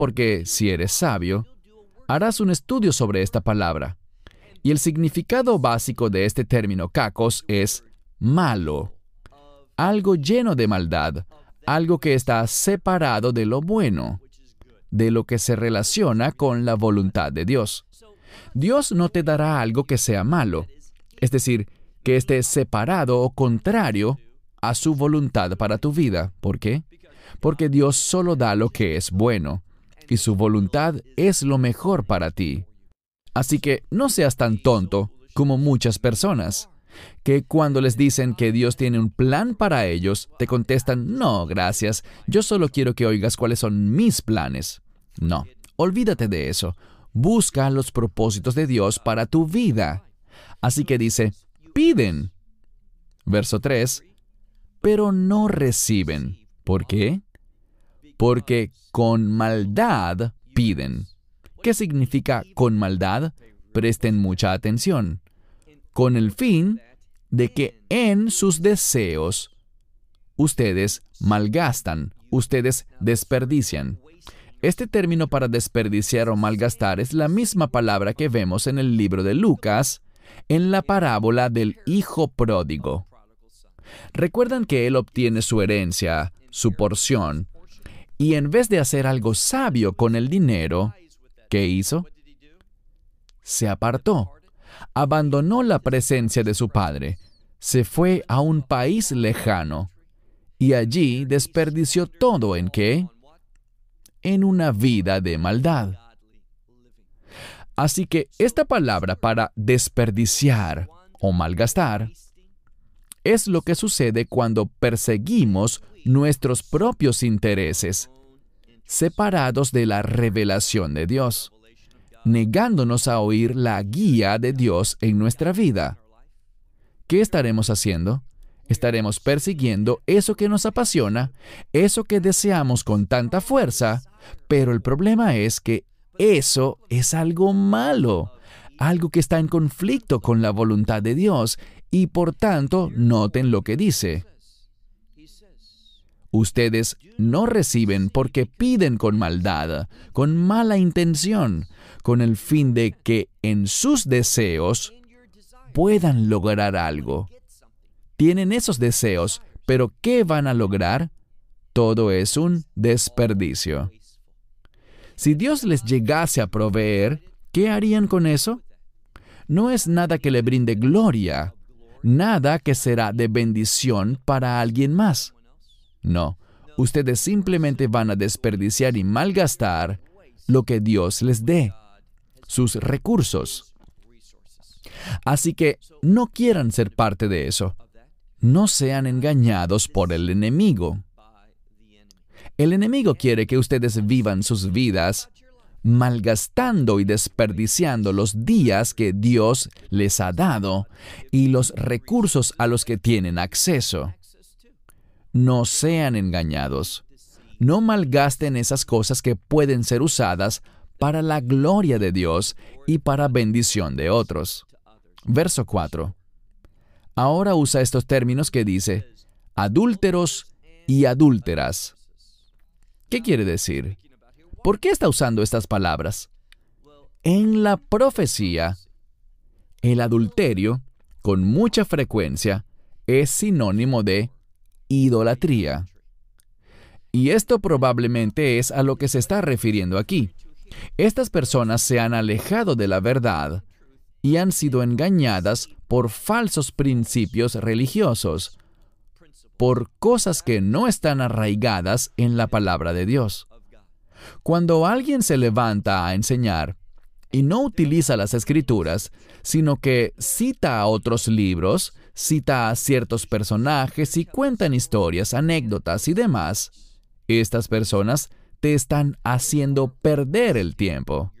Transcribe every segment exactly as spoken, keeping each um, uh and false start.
porque si eres sabio, harás un estudio sobre esta palabra. Y el significado básico de este término kakos es malo, algo lleno de maldad, algo que está separado de lo bueno, de lo que se relaciona con la voluntad de Dios. Dios no te dará algo que sea malo, es decir, que esté separado o contrario a su voluntad para tu vida. ¿Por qué? Porque Dios solo da lo que es bueno, y su voluntad es lo mejor para ti. Así que no seas tan tonto como muchas personas, que cuando les dicen que Dios tiene un plan para ellos, te contestan, no, gracias, yo solo quiero que oigas cuáles son mis planes. No, olvídate de eso. Busca los propósitos de Dios para tu vida. Así que dice, piden. Verso tres, pero no reciben. ¿Por qué? Porque con maldad piden. ¿Qué significa con maldad? Presten mucha atención. Con el fin de que en sus deseos ustedes malgastan, ustedes desperdician. Este término para desperdiciar o malgastar es la misma palabra que vemos en el libro de Lucas, en la parábola del hijo pródigo. Recuerdan que él obtiene su herencia, su porción, y en vez de hacer algo sabio con el dinero, ¿qué hizo? Se apartó, abandonó la presencia de su padre, se fue a un país lejano, y allí desperdició todo ¿en qué? En una vida de maldad. Así que esta palabra para desperdiciar o malgastar es lo que sucede cuando perseguimos nuestros propios intereses, separados de la revelación de Dios, negándonos a oír la guía de Dios en nuestra vida. ¿Qué estaremos haciendo? Estaremos persiguiendo eso que nos apasiona, eso que deseamos con tanta fuerza, pero el problema es que eso es algo malo, algo que está en conflicto con la voluntad de Dios, y por tanto, noten lo que dice. Ustedes no reciben porque piden con maldad, con mala intención, con el fin de que en sus deseos puedan lograr algo. Tienen esos deseos, pero ¿qué van a lograr? Todo es un desperdicio. Si Dios les llegase a proveer, ¿qué harían con eso? No es nada que le brinde gloria, nada que será de bendición para alguien más. No, ustedes simplemente van a desperdiciar y malgastar lo que Dios les dé, sus recursos. Así que no quieran ser parte de eso. No sean engañados por el enemigo. El enemigo quiere que ustedes vivan sus vidas malgastando y desperdiciando los días que Dios les ha dado y los recursos a los que tienen acceso. No sean engañados. No malgasten esas cosas que pueden ser usadas para la gloria de Dios y para bendición de otros. Verso cuatro. Ahora usa estos términos que dice, adúlteros y adúlteras. ¿Qué quiere decir? ¿Por qué está usando estas palabras? En la profecía, el adulterio, con mucha frecuencia, es sinónimo de idolatría. Y esto probablemente es a lo que se está refiriendo aquí. Estas personas se han alejado de la verdad y han sido engañadas por falsos principios religiosos, por cosas que no están arraigadas en la palabra de Dios. Cuando alguien se levanta a enseñar y no utiliza las Escrituras, sino que cita a otros libros, cita a ciertos personajes y cuentan historias, anécdotas y demás, estas personas te están haciendo perder el tiempo.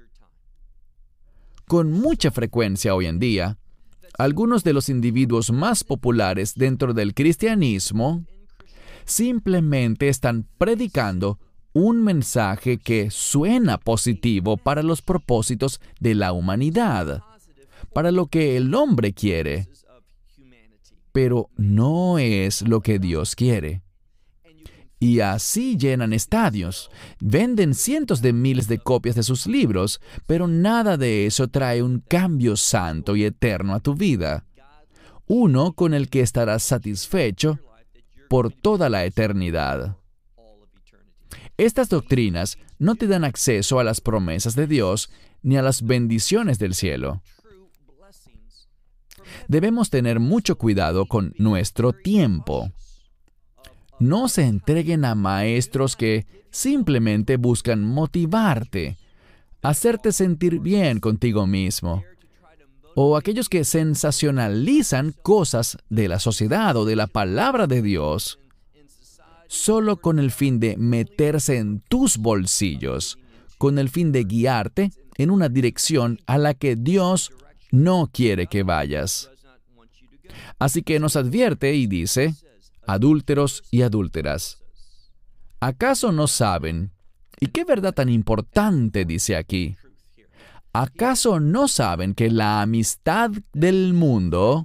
Con mucha frecuencia hoy en día, algunos de los individuos más populares dentro del cristianismo simplemente están predicando un mensaje que suena positivo para los propósitos de la humanidad, para lo que el hombre quiere, pero no es lo que Dios quiere. Y así llenan estadios, venden cientos de miles de copias de sus libros, pero nada de eso trae un cambio santo y eterno a tu vida. Uno con el que estarás satisfecho por toda la eternidad. Estas doctrinas no te dan acceso a las promesas de Dios ni a las bendiciones del cielo. Debemos tener mucho cuidado con nuestro tiempo. No se entreguen a maestros que simplemente buscan motivarte, hacerte sentir bien contigo mismo, o aquellos que sensacionalizan cosas de la sociedad o de la palabra de Dios, solo con el fin de meterse en tus bolsillos, con el fin de guiarte en una dirección a la que Dios no quiere que vayas. Así que nos advierte y dice, adúlteros y adúlteras, ¿acaso no saben? ¿Y qué verdad tan importante dice aquí? ¿Acaso no saben que la amistad del mundo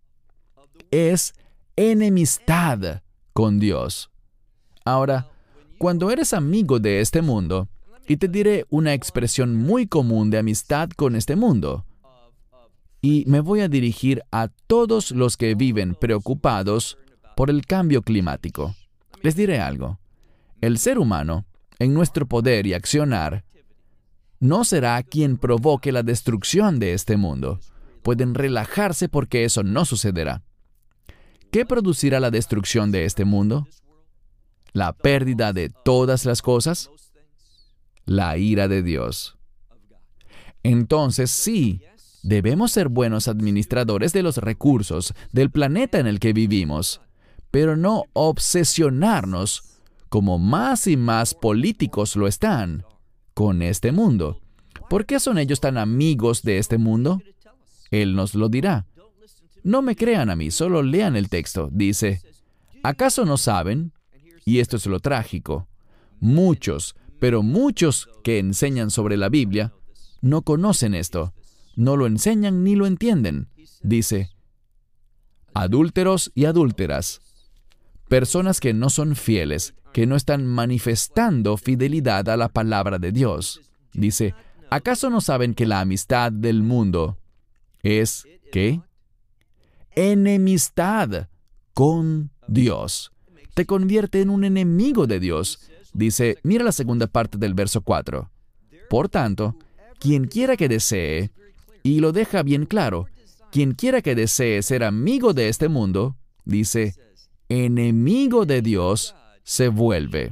es enemistad con Dios? Ahora, cuando eres amigo de este mundo, y te diré una expresión muy común de amistad con este mundo, y me voy a dirigir a todos los que viven preocupados por el cambio climático. Les diré algo. El ser humano, en nuestro poder y accionar, no será quien provoque la destrucción de este mundo. Pueden relajarse porque eso no sucederá. ¿Qué producirá la destrucción de este mundo? ¿La pérdida de todas las cosas? La ira de Dios. Entonces, sí, debemos ser buenos administradores de los recursos del planeta en el que vivimos, pero no obsesionarnos, como más y más políticos lo están, con este mundo. ¿Por qué son ellos tan amigos de este mundo? Él nos lo dirá. No me crean a mí, solo lean el texto. Dice, ¿acaso no saben? Y esto es lo trágico. Muchos, pero muchos que enseñan sobre la Biblia, no conocen esto. No lo enseñan ni lo entienden. Dice, adúlteros y adúlteras. Personas que no son fieles, que no están manifestando fidelidad a la palabra de Dios. Dice, ¿acaso no saben que la amistad del mundo es, ¿qué? Enemistad con Dios. Te convierte en un enemigo de Dios. Dice, mira la segunda parte del verso cuatro. Por tanto, quien quiera que desee, y lo deja bien claro, quien quiera que desee ser amigo de este mundo, dice, enemigo de Dios se vuelve.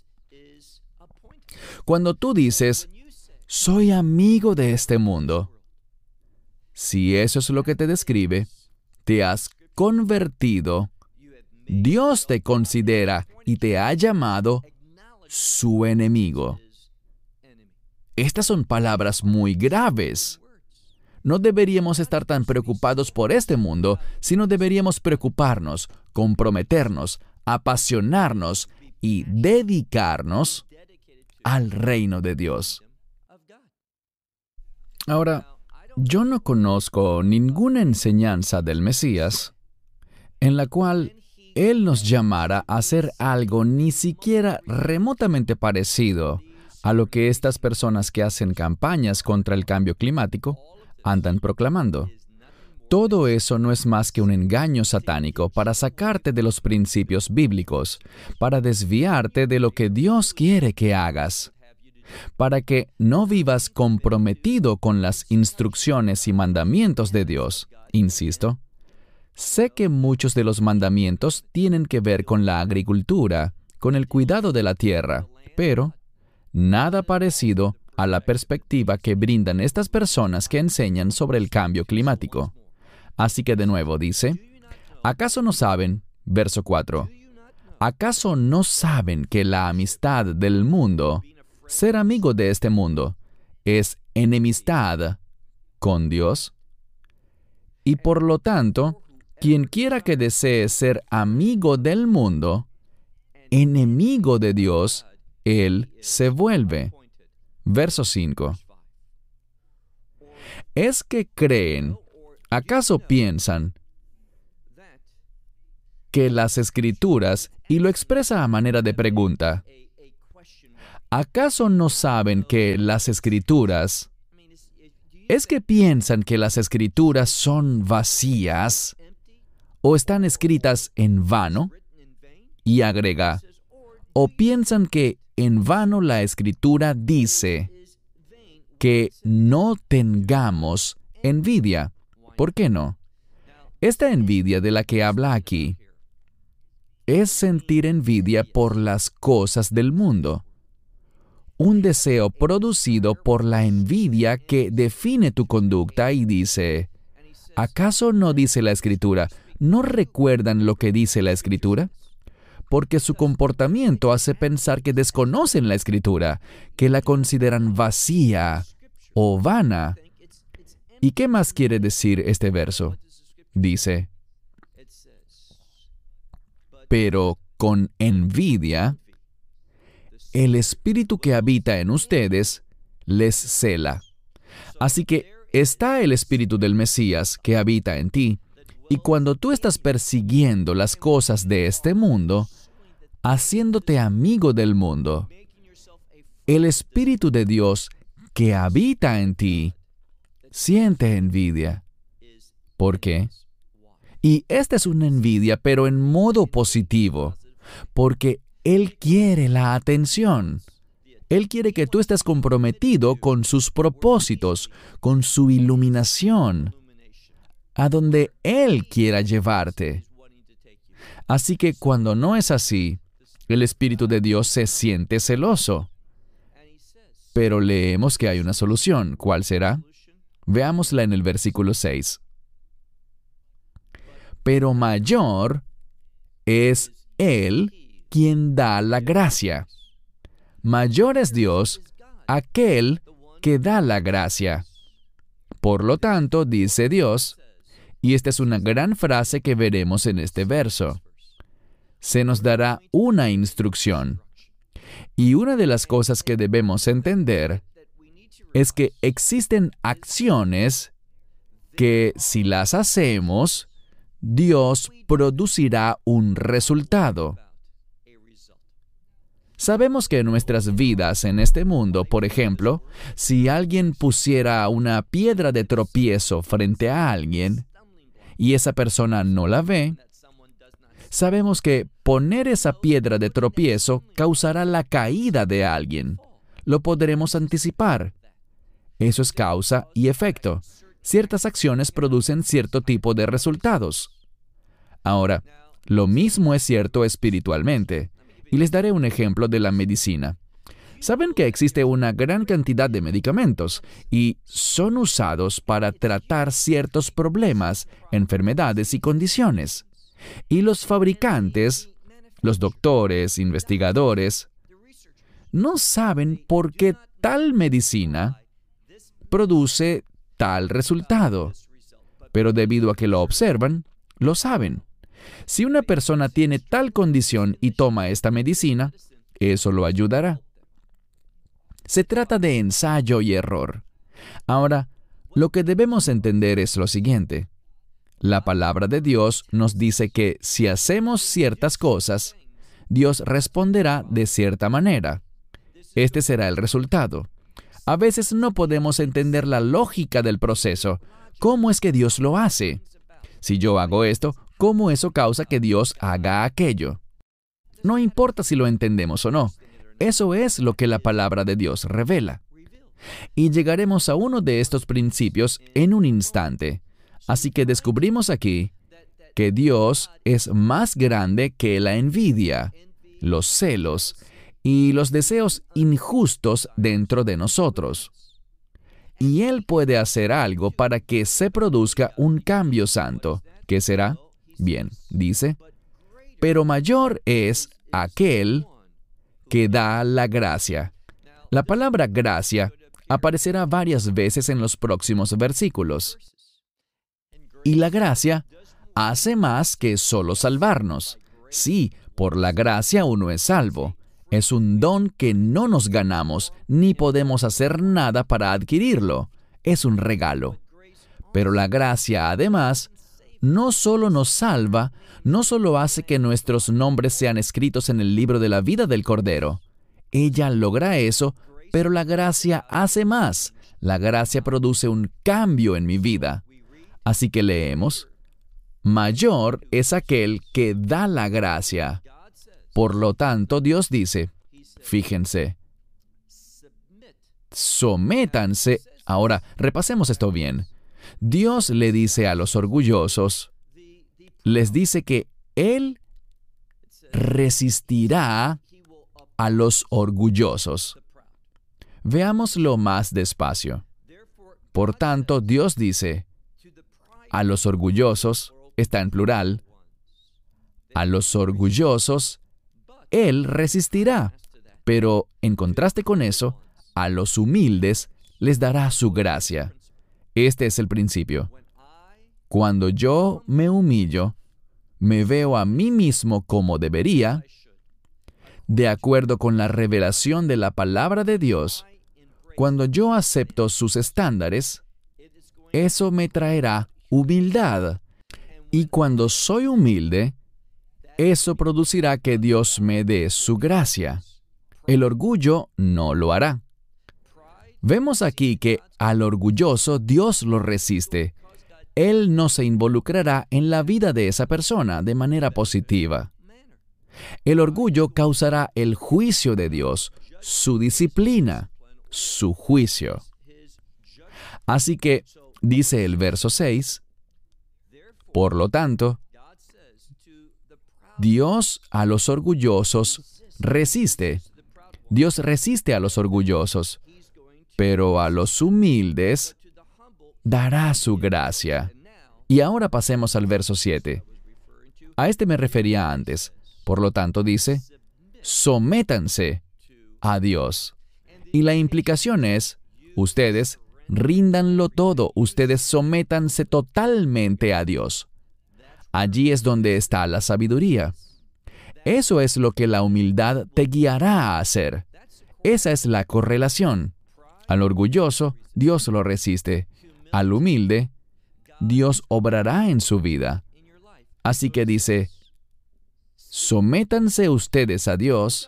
Cuando tú dices, soy amigo de este mundo, si eso es lo que te describe, te has convertido, Dios te considera y te ha llamado su enemigo. Estas son palabras muy graves. No deberíamos estar tan preocupados por este mundo, sino deberíamos preocuparnos, comprometernos, apasionarnos y dedicarnos al reino de Dios. Ahora, yo no conozco ninguna enseñanza del Mesías en la cual Él nos llamara a hacer algo ni siquiera remotamente parecido a lo que estas personas que hacen campañas contra el cambio climático andan proclamando. Todo eso no es más que un engaño satánico para sacarte de los principios bíblicos, para desviarte de lo que Dios quiere que hagas, para que no vivas comprometido con las instrucciones y mandamientos de Dios. Insisto, sé que muchos de los mandamientos tienen que ver con la agricultura, con el cuidado de la tierra, pero nada parecido a la perspectiva que brindan estas personas que enseñan sobre el cambio climático. Así que de nuevo dice, ¿acaso no saben? Verso cuatro. ¿Acaso no saben que la amistad del mundo, ser amigo de este mundo, es enemistad con Dios? Y por lo tanto, quien quiera que desee ser amigo del mundo, enemigo de Dios, él se vuelve. Verso cinco. ¿Es que creen, acaso piensan, que las Escrituras y lo expresa a manera de pregunta. ¿Acaso no saben que las Escrituras, es que piensan que las Escrituras son vacías o están escritas en vano? Y agrega, ¿o piensan que en vano la Escritura dice que no tengamos envidia? ¿Por qué no? Esta envidia de la que habla aquí es sentir envidia por las cosas del mundo. Un deseo producido por la envidia que define tu conducta y dice, ¿acaso no dice la Escritura? ¿No recuerdan lo que dice la Escritura? Porque su comportamiento hace pensar que desconocen la Escritura, que la consideran vacía o vana. ¿Y qué más quiere decir este verso? Dice, pero con envidia, el espíritu que habita en ustedes les cela. Así que está el espíritu del Mesías que habita en ti, y cuando tú estás persiguiendo las cosas de este mundo, haciéndote amigo del mundo, el espíritu de Dios que habita en ti siente envidia. ¿Por qué? Y esta es una envidia, pero en modo positivo, porque Él quiere la atención. Él quiere que tú estés comprometido con sus propósitos, con su iluminación, a donde Él quiera llevarte. Así que cuando no es así, el Espíritu de Dios se siente celoso. Pero leemos que hay una solución. ¿Cuál será? Veámosla en el versículo seis. Pero mayor es Él quien da la gracia. Mayor es Dios, aquel que da la gracia. Por lo tanto, dice Dios, y esta es una gran frase que veremos en este verso, se nos dará una instrucción. Y una de las cosas que debemos entender es que existen acciones que, si las hacemos, Dios producirá un resultado. Sabemos que en nuestras vidas en este mundo, por ejemplo, si alguien pusiera una piedra de tropiezo frente a alguien y esa persona no la ve, sabemos que poner esa piedra de tropiezo causará la caída de alguien. Lo podremos anticipar. Eso es causa y efecto. Ciertas acciones producen cierto tipo de resultados. Ahora, lo mismo es cierto espiritualmente. Y les daré un ejemplo de la medicina. Saben que existe una gran cantidad de medicamentos y son usados para tratar ciertos problemas, enfermedades y condiciones. Y los fabricantes, los doctores, investigadores, no saben por qué tal medicina produce tal resultado, pero debido a que lo observan, lo saben. Si una persona tiene tal condición y toma esta medicina, eso lo ayudará. Se trata de ensayo y error. Ahora, lo que debemos entender es lo siguiente. La palabra de Dios nos dice que si hacemos ciertas cosas, Dios responderá de cierta manera. Este será el resultado. A veces no podemos entender la lógica del proceso. ¿Cómo es que Dios lo hace? Si yo hago esto, ¿cómo eso causa que Dios haga aquello? No importa si lo entendemos o no. Eso es lo que la palabra de Dios revela. Y llegaremos a uno de estos principios en un instante. Así que descubrimos aquí que Dios es más grande que la envidia, los celos y los deseos injustos dentro de nosotros. Y Él puede hacer algo para que se produzca un cambio santo. ¿Qué será? Bien, dice, pero mayor es aquel que da la gracia. La palabra gracia aparecerá varias veces en los próximos versículos. Y la gracia hace más que solo salvarnos. Sí, por la gracia uno es salvo. Es un don que no nos ganamos, ni podemos hacer nada para adquirirlo. Es un regalo. Pero la gracia, además, no solo nos salva, no solo hace que nuestros nombres sean escritos en el libro de la vida del Cordero. Ella logra eso, pero la gracia hace más. La gracia produce un cambio en mi vida. Así que leemos, mayor es aquel que da la gracia. Por lo tanto, Dios dice, fíjense, sométanse. Ahora, repasemos esto bien. Dios le dice a los orgullosos, les dice que Él resistirá a los orgullosos. Veámoslo más despacio. Por tanto, Dios dice, a los orgullosos, está en plural, a los orgullosos, Él resistirá. Pero, en contraste con eso, a los humildes les dará su gracia. Este es el principio. Cuando yo me humillo, me veo a mí mismo como debería, de acuerdo con la revelación de la palabra de Dios, cuando yo acepto sus estándares, eso me traerá humildad. Y cuando soy humilde, eso producirá que Dios me dé su gracia. El orgullo no lo hará. Vemos aquí que al orgulloso Dios lo resiste. Él no se involucrará en la vida de esa persona de manera positiva. El orgullo causará el juicio de Dios, su disciplina, su juicio. Así que, dice el verso seis, por lo tanto, Dios a los orgullosos resiste. Dios resiste a los orgullosos, pero a los humildes dará su gracia. Y ahora pasemos al verso siete. A este me refería antes. Por lo tanto, dice, sométanse a Dios. Y la implicación es, ustedes ríndanlo todo, ustedes sométanse totalmente a Dios. Allí es donde está la sabiduría. Eso es lo que la humildad te guiará a hacer. Esa es la correlación. Al orgulloso, Dios lo resiste. Al humilde, Dios obrará en su vida. Así que dice, sométanse ustedes a Dios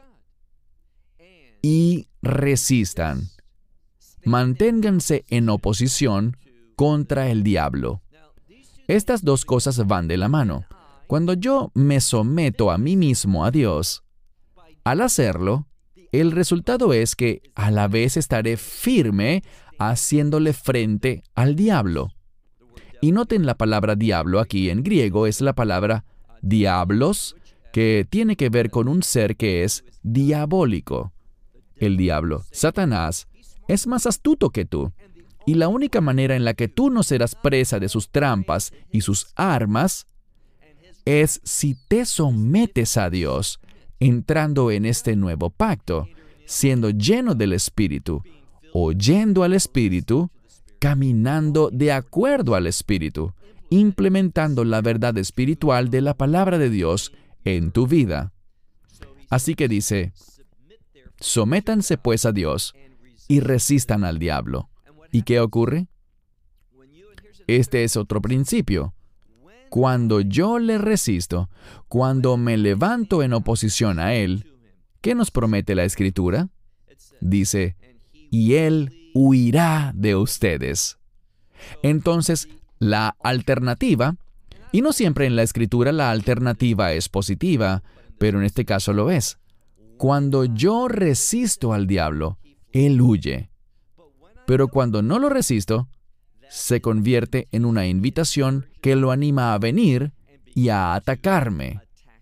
y resistan. Manténganse en oposición contra el diablo. Estas dos cosas van de la mano. Cuando yo me someto a mí mismo a Dios, al hacerlo, el resultado es que a la vez estaré firme haciéndole frente al diablo. Y noten la palabra diablo aquí en griego es la palabra diablos, que tiene que ver con un ser que es diabólico. El diablo, Satanás, es más astuto que tú. Y la única manera en la que tú no serás presa de sus trampas y sus armas es si te sometes a Dios, entrando en este nuevo pacto, siendo lleno del Espíritu, oyendo al Espíritu, caminando de acuerdo al Espíritu, implementando la verdad espiritual de la palabra de Dios en tu vida. Así que dice, sométanse pues a Dios y resistan al diablo. ¿Y qué ocurre? Este es otro principio. Cuando yo le resisto, cuando me levanto en oposición a Él, ¿qué nos promete la Escritura? Dice, y Él huirá de ustedes. Entonces, la alternativa, y no siempre en la Escritura la alternativa es positiva, pero en este caso lo es. Cuando yo resisto al diablo, Él huye. Pero cuando no lo resisto, se convierte en una invitación que lo anima a venir y a atacarme.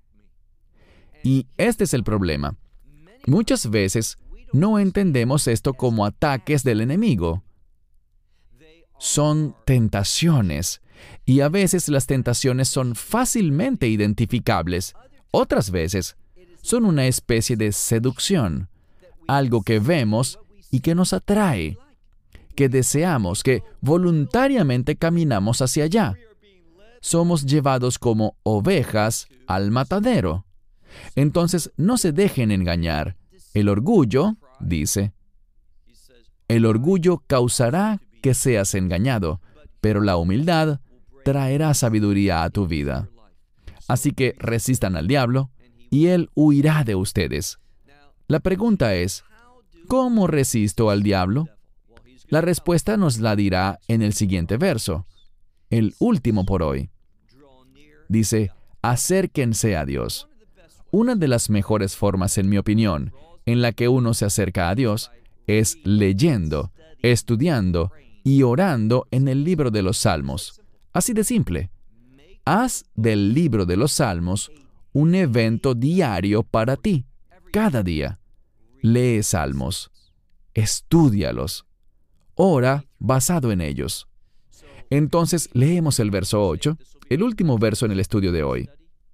Y este es el problema. Muchas veces no entendemos esto como ataques del enemigo. Son tentaciones, y a veces las tentaciones son fácilmente identificables. Otras veces son una especie de seducción, algo que vemos y que nos atrae, que deseamos, que voluntariamente caminamos hacia allá. Somos llevados como ovejas al matadero. Entonces, no se dejen engañar. El orgullo, dice, el orgullo causará que seas engañado, pero la humildad traerá sabiduría a tu vida. Así que resistan al diablo y él huirá de ustedes. La pregunta es, ¿cómo resisto al diablo? La respuesta nos la dirá en el siguiente verso, el último por hoy. Dice, acérquense a Dios. Una de las mejores formas, en mi opinión, en la que uno se acerca a Dios es leyendo, estudiando y orando en el libro de los Salmos. Así de simple. Haz del libro de los Salmos un evento diario para ti, cada día. Lee Salmos, estúdialos, ora basado en ellos. Entonces, leemos el verso ocho, el último verso en el estudio de hoy.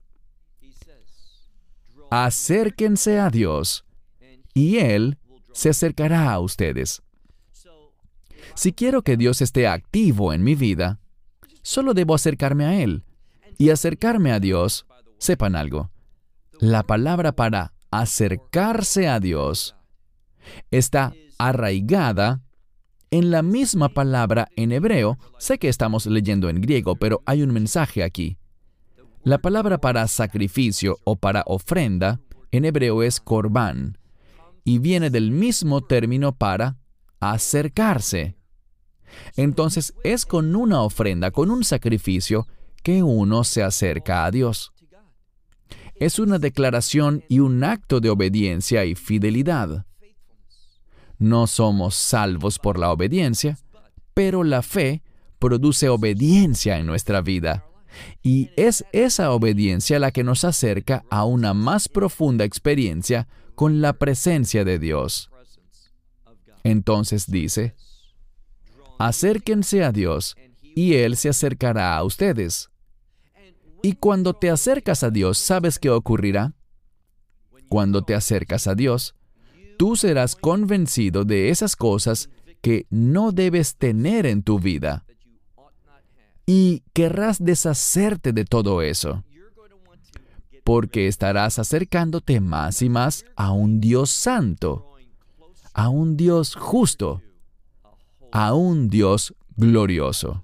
Acérquense a Dios, y Él se acercará a ustedes. Si quiero que Dios esté activo en mi vida, solo debo acercarme a Él. Y acercarme a Dios, sepan algo, la palabra para acercarse a Dios está arraigada en la misma palabra en hebreo. Sé que estamos leyendo en griego, pero hay un mensaje aquí. La palabra para sacrificio o para ofrenda en hebreo es corbán, y viene del mismo término para acercarse. Entonces, es con una ofrenda, con un sacrificio, que uno se acerca a Dios. Es una declaración y un acto de obediencia y fidelidad. No somos salvos por la obediencia, pero la fe produce obediencia en nuestra vida. Y es esa obediencia la que nos acerca a una más profunda experiencia con la presencia de Dios. Entonces dice, acérquense a Dios, y Él se acercará a ustedes. Y cuando te acercas a Dios, ¿sabes qué ocurrirá? Cuando te acercas a Dios, tú serás convencido de esas cosas que no debes tener en tu vida. Y querrás deshacerte de todo eso, porque estarás acercándote más y más a un Dios santo, a un Dios justo, a un Dios glorioso.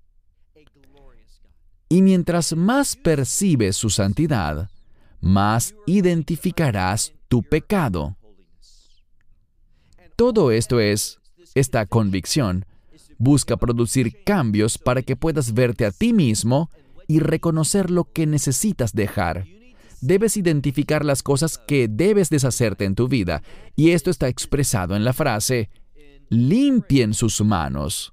Y mientras más percibes su santidad, más identificarás tu pecado. Todo esto es, esta convicción, busca producir cambios para que puedas verte a ti mismo y reconocer lo que necesitas dejar. Debes identificar las cosas que debes deshacerte en tu vida, y esto está expresado en la frase, limpien sus manos.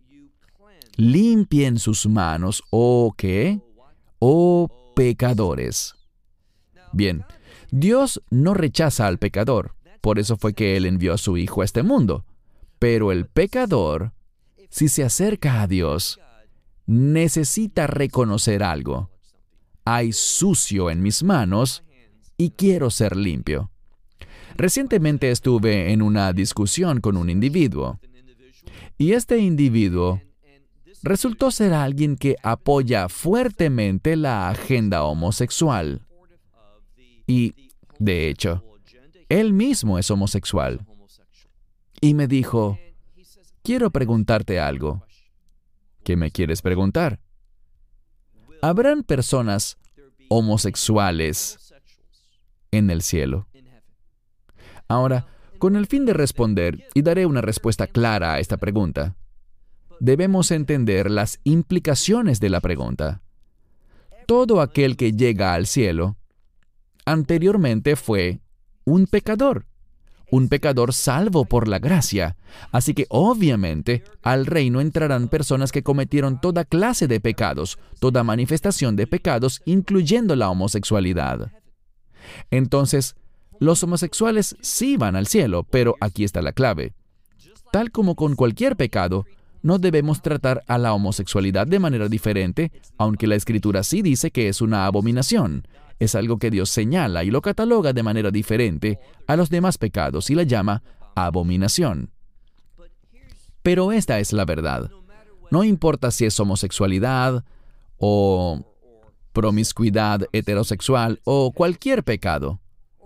Limpien sus manos, ¿o qué? Oh pecadores. Bien, Dios no rechaza al pecador, por eso fue que Él envió a su Hijo a este mundo. Pero el pecador, si se acerca a Dios, necesita reconocer algo. Hay sucio en mis manos y quiero ser limpio. Recientemente estuve en una discusión con un individuo, y este individuo resultó ser alguien que apoya fuertemente la agenda homosexual. Y, de hecho, él mismo es homosexual. Y me dijo, quiero preguntarte algo. ¿Qué me quieres preguntar? ¿Habrán personas homosexuales en el cielo? Ahora, con el fin de responder, y daré una respuesta clara a esta pregunta, debemos entender las implicaciones de la pregunta. Todo aquel que llega al cielo, anteriormente fue un pecador, un pecador salvo por la gracia. Así que, obviamente, al reino entrarán personas que cometieron toda clase de pecados, toda manifestación de pecados, incluyendo la homosexualidad. Entonces, los homosexuales sí van al cielo, pero aquí está la clave. Tal como con cualquier pecado, no debemos tratar a la homosexualidad de manera diferente, aunque la Escritura sí dice que es una abominación. Es algo que Dios señala y lo cataloga de manera diferente a los demás pecados y la llama abominación. Pero esta es la verdad. No importa si es homosexualidad o promiscuidad heterosexual o cualquier pecado.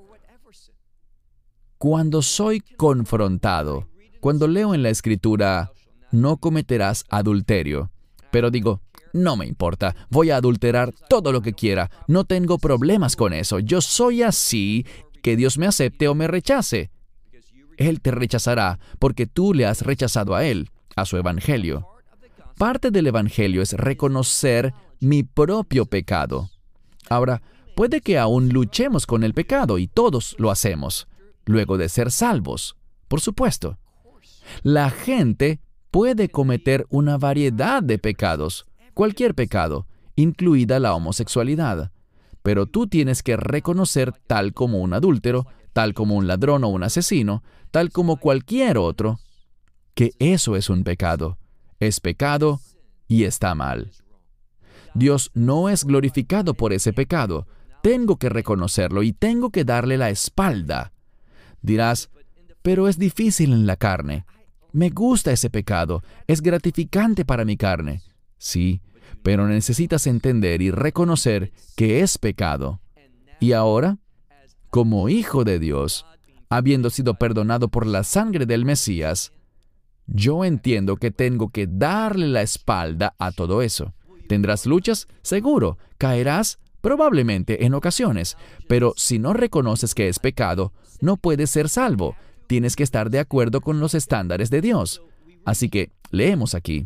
Cuando soy confrontado, cuando leo en la Escritura, no cometerás adulterio, pero digo, No me importa, voy a adulterar todo lo que quiera. No tengo problemas con eso. Yo soy así, que Dios me acepte o me rechace. Él te rechazará porque tú le has rechazado a Él, a su evangelio. Parte del evangelio es reconocer mi propio pecado. Ahora, puede que aún luchemos con el pecado, y todos lo hacemos, luego de ser salvos, por supuesto. La gente puede cometer una variedad de pecados, cualquier pecado, incluida la homosexualidad. Pero tú tienes que reconocer, tal como un adúltero, tal como un ladrón o un asesino, tal como cualquier otro, que eso es un pecado. Es pecado y está mal. Dios no es glorificado por ese pecado. Tengo que reconocerlo y tengo que darle la espalda. Dirás, pero es difícil en la carne. Me gusta ese pecado. Es gratificante para mi carne. Sí, pero necesitas entender y reconocer que es pecado. Y ahora, como hijo de Dios, habiendo sido perdonado por la sangre del Mesías, yo entiendo que tengo que darle la espalda a todo eso. ¿Tendrás luchas? Seguro. ¿Caerás? Probablemente en ocasiones. Pero si no reconoces que es pecado, no puedes ser salvo. Tienes que estar de acuerdo con los estándares de Dios. Así que, leemos aquí.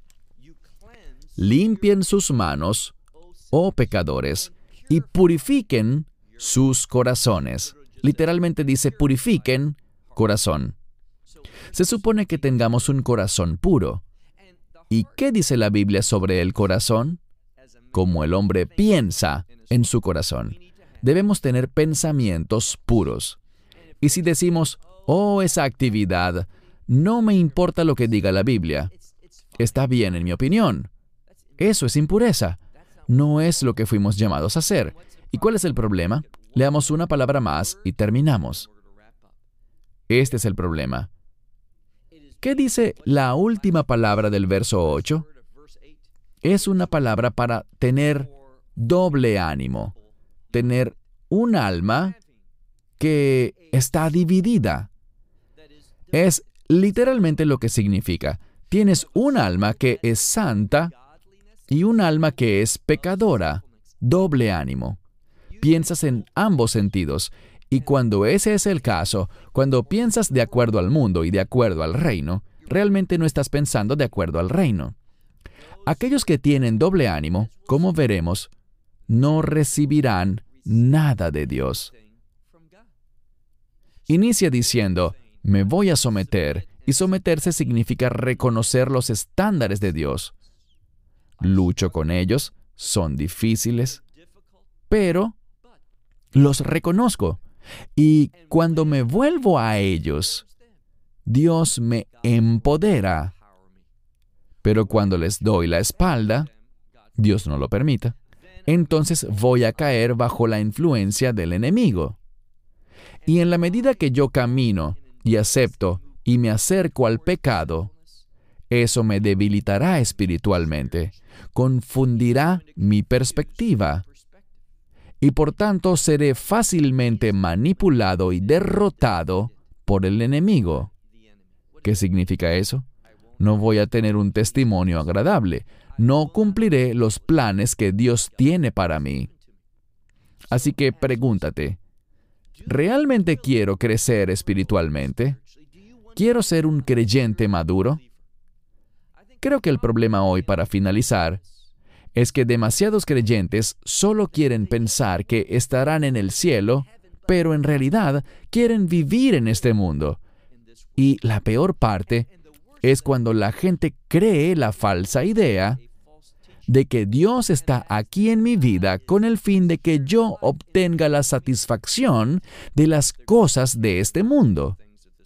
Limpien sus manos, oh pecadores, y purifiquen sus corazones. Literalmente dice purifiquen corazón. Se supone que tengamos un corazón puro. ¿Y qué dice la Biblia sobre el corazón? Como el hombre piensa en su corazón. Debemos tener pensamientos puros. Y si decimos, oh, esa actividad, no me importa lo que diga la Biblia, está bien en mi opinión. Eso es impureza. No es lo que fuimos llamados a hacer. ¿Y cuál es el problema? Leamos una palabra más y terminamos. Este es el problema. ¿Qué dice la última palabra del verso ocho? Es una palabra para tener doble ánimo, tener un alma que está dividida. Es literalmente lo que significa. Tienes un alma que es santa y un alma que es pecadora, doble ánimo. Piensas en ambos sentidos. Y cuando ese es el caso, cuando piensas de acuerdo al mundo y de acuerdo al reino, realmente no estás pensando de acuerdo al reino. Aquellos que tienen doble ánimo, como veremos, no recibirán nada de Dios. Inicia diciendo, me voy a someter, y someterse significa reconocer los estándares de Dios. Lucho con ellos, son difíciles, pero los reconozco. Y cuando me vuelvo a ellos, Dios me empodera. Pero cuando les doy la espalda, Dios no lo permita, entonces voy a caer bajo la influencia del enemigo. Y en la medida que yo camino y acepto y me acerco al pecado, eso me debilitará espiritualmente, confundirá mi perspectiva. Y por tanto seré fácilmente manipulado y derrotado por el enemigo. ¿Qué significa eso? No voy a tener un testimonio agradable. No cumpliré los planes que Dios tiene para mí. Así que pregúntate, ¿realmente quiero crecer espiritualmente? ¿Quiero ser un creyente maduro? Creo que el problema hoy, para finalizar, es que demasiados creyentes solo quieren pensar que estarán en el cielo, pero en realidad quieren vivir en este mundo. Y la peor parte es cuando la gente cree la falsa idea de que Dios está aquí en mi vida con el fin de que yo obtenga la satisfacción de las cosas de este mundo.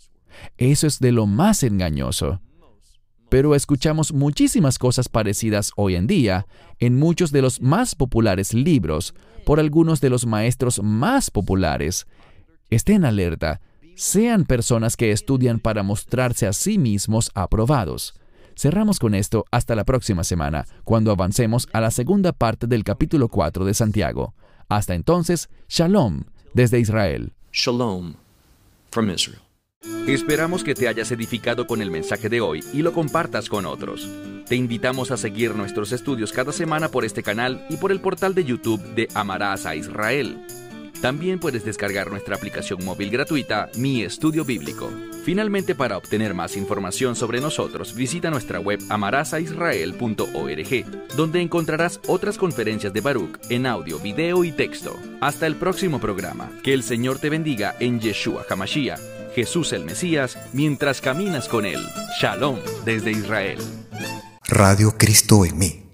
Eso es de lo más engañoso. Pero escuchamos muchísimas cosas parecidas hoy en día en muchos de los más populares libros por algunos de los maestros más populares. Estén alerta. Sean personas que estudian para mostrarse a sí mismos aprobados. Cerramos con esto hasta la próxima semana, cuando avancemos a la segunda parte del capítulo cuatro de Santiago. Hasta entonces, Shalom desde Israel. Shalom from Israel. Esperamos que te hayas edificado con el mensaje de hoy y lo compartas con otros. Te invitamos a seguir nuestros estudios cada semana por este canal y por el portal de YouTube de Amarás a Israel. También puedes descargar nuestra aplicación móvil gratuita, Mi Estudio Bíblico. Finalmente, para obtener más información sobre nosotros, visita nuestra web amarás a israel punto org, donde encontrarás otras conferencias de Baruch en audio, video y texto. Hasta el próximo programa. Que el Señor te bendiga en Yeshua HaMashiach, Jesús el Mesías, mientras caminas con Él. Shalom desde Israel. Radio Cristo en mí.